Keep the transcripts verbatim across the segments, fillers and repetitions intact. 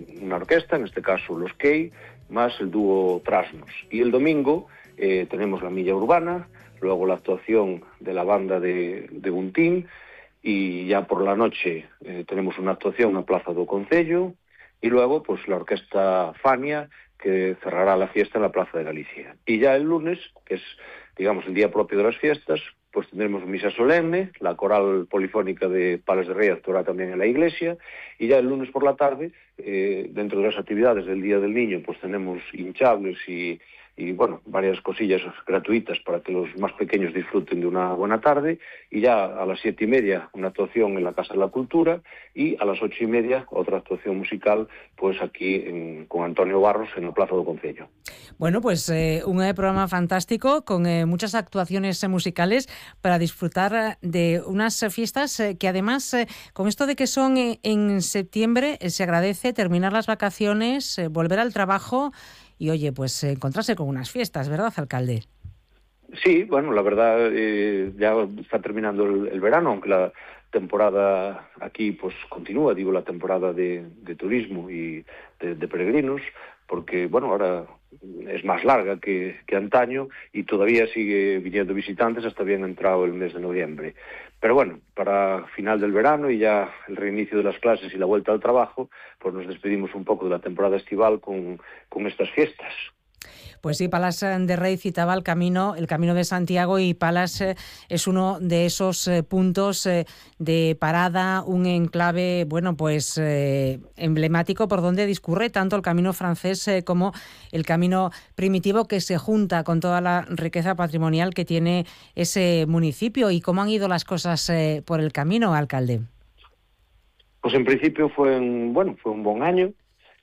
una orquesta, en este caso Los Key, más el dúo Trasnos. Y el domingo eh, tenemos la milla urbana, luego la actuación de la banda de, de Buntín, y ya por la noche eh, tenemos una actuación en Plaza do Concello, y luego pues la orquesta Fania, que cerrará la fiesta en la Plaza de Galicia. Y ya el lunes, que es, digamos, el día propio de las fiestas, pues tendremos misa solemne, la coral polifónica de Palas de Rey actuará también en la iglesia, y ya el lunes por la tarde, eh, dentro de las actividades del Día del Niño, pues tenemos hinchables y, y, bueno, varias cosillas gratuitas para que los más pequeños disfruten de una buena tarde, y ya a las siete y media una actuación en la Casa de la Cultura, y a las ocho y media otra actuación musical, pues aquí en, con Antonio Barros en la Plaza do Concello. Bueno, pues eh, un eh, programa fantástico con eh, muchas actuaciones eh, musicales para disfrutar de unas fiestas eh, que además, eh, con esto de que son eh, en septiembre, eh, se agradece terminar las vacaciones, eh, volver al trabajo y, oye, pues eh, encontrarse con unas fiestas, ¿verdad, alcalde? Sí, bueno, la verdad eh, ya está terminando el, el verano, aunque la temporada aquí pues continúa, digo, la temporada de, de turismo y de, de peregrinos, porque, bueno, ahora es más larga que, que antaño y todavía sigue viniendo visitantes hasta bien entrado el mes de noviembre. Pero bueno, para final del verano y ya el reinicio de las clases y la vuelta al trabajo, pues nos despedimos un poco de la temporada estival con, con estas fiestas. Pues sí, Palas de Rey citaba el camino, el camino de Santiago, y Palas eh, es uno de esos eh, puntos eh, de parada, un enclave, bueno, pues eh, emblemático por donde discurre tanto el camino francés eh, como el camino primitivo, que se junta con toda la riqueza patrimonial que tiene ese municipio. ¿Y cómo han ido las cosas eh, por el camino, alcalde? Pues en principio fue un, bueno, fue un buen año.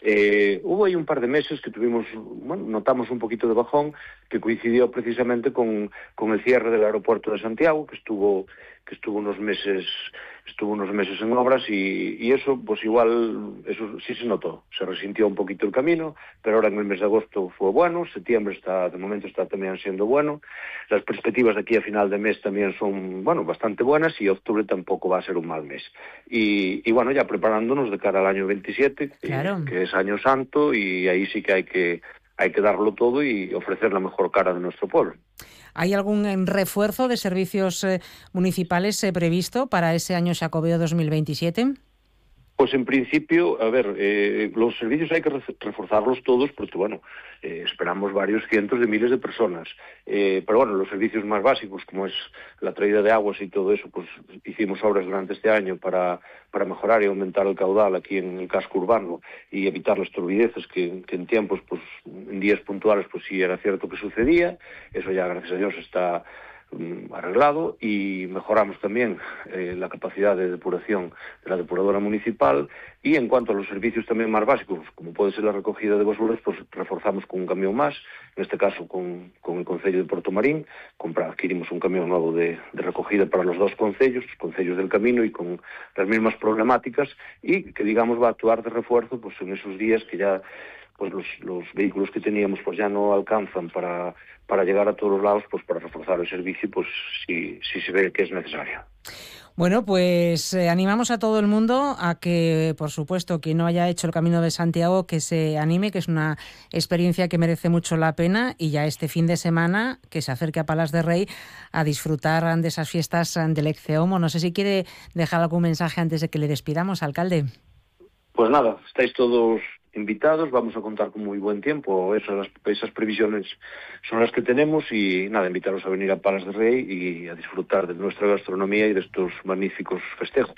Eh, hubo ahí un par de meses que tuvimos, bueno, notamos un poquito de bajón, que coincidió precisamente con, con el cierre del aeropuerto de Santiago, que estuvo, que estuvo unos meses, estuvo unos meses en obras, y, y eso, pues igual, eso sí se notó, se resintió un poquito el camino, pero ahora en el mes de agosto fue bueno, septiembre está, de momento está también siendo bueno, las perspectivas de aquí a final de mes también son, bueno, bastante buenas, y octubre tampoco va a ser un mal mes. Y, y bueno, ya preparándonos de cara al año veintisiete, Claro. que, que es Año Santo, y ahí sí que hay que hay que darlo todo y ofrecer la mejor cara de nuestro pueblo. ¿Hay algún refuerzo de servicios eh, municipales eh, previsto para ese año Xacobeo dos mil veintisiete? Pues en principio, a ver, eh, los servicios hay que reforzarlos todos porque, bueno, eh, esperamos varios cientos de miles de personas. Eh, pero bueno, los servicios más básicos, como es la traída de aguas y todo eso, pues hicimos obras durante este año para, para mejorar y aumentar el caudal aquí en el casco urbano y evitar las turbideces que, que en tiempos, pues en días puntuales, pues sí era cierto que sucedía. Eso ya, gracias a Dios, está arreglado, y mejoramos también eh, la capacidad de depuración de la depuradora municipal. Y en cuanto a los servicios también más básicos, como puede ser la recogida de basuras, pues reforzamos con un camión más, en este caso con, con el Concello de Portomarín, compra, adquirimos un camión nuevo de, de recogida para los dos concellos, los concellos del camino, y con las mismas problemáticas, y que digamos va a actuar de refuerzo pues en esos días que ya pues los, los vehículos que teníamos pues ya no alcanzan para, para llegar a todos los lados, pues para reforzar el servicio, pues si, si se ve que es necesario. Bueno, pues eh, animamos a todo el mundo a que, por supuesto, quien no haya hecho el Camino de Santiago, que se anime, que es una experiencia que merece mucho la pena, y ya este fin de semana que se acerque a Palas de Rey a disfrutar de esas fiestas del Exceomo. No sé si quiere dejar algún mensaje antes de que le despidamos, alcalde. Pues nada, estáis todos invitados, vamos a contar con muy buen tiempo, esas, esas previsiones son las que tenemos, y nada, invitaros a venir a Palas de Rey y a disfrutar de nuestra gastronomía y de estos magníficos festejos.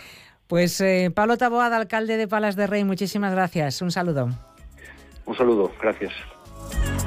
Pues eh, Pablo Taboada, alcalde de Palas de Rey, muchísimas gracias, un saludo. Un saludo, gracias.